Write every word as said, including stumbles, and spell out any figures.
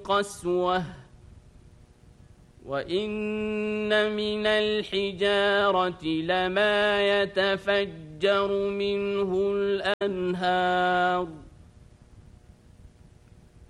قسوة وإن من الحجارة لما يتفجر منه الأنهار